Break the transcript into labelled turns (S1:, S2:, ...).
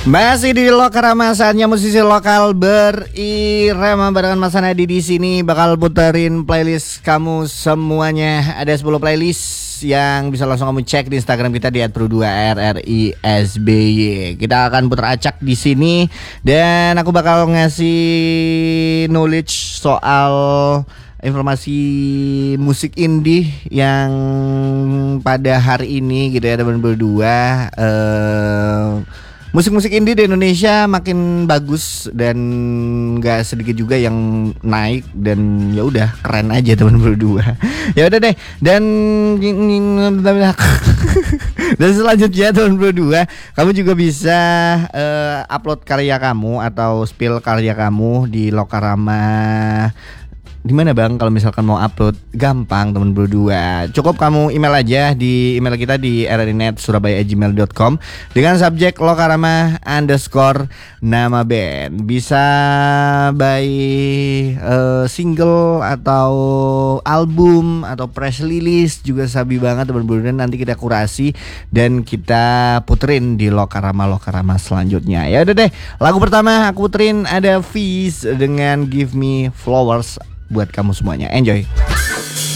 S1: Masih di Lokarama, saatnya musisi lokal berirama barengan Mas Nadi di sini bakal puterin playlist kamu semuanya. Ada 10 playlist yang bisa langsung kamu cek di Instagram kita di @pro2rrisby. Kita akan putar acak di sini dan aku bakal ngasih knowledge soal informasi musik indie yang pada hari ini gitu ya, teman berdua. Musik-musik indie di Indonesia makin bagus dan nggak sedikit juga yang naik, dan ya udah keren aja teman berdua. Ya udah deh, dan selanjutnya teman berdua, kamu juga bisa upload karya kamu atau spill karya kamu di Lokarama. Gimana bang kalau misalkan mau upload? Gampang teman berdua, cukup kamu email aja di email kita di rrnet@surabaya@gmail.com dengan subjek Lokarama _ nama band. Bisa by single atau album atau press release juga sabi banget teman berdua. Nanti kita kurasi dan kita puterin di Lokarama selanjutnya. Ya udah deh, lagu pertama aku puterin ada Fizz dengan Give Me Flowers buat kamu semuanya. Enjoy.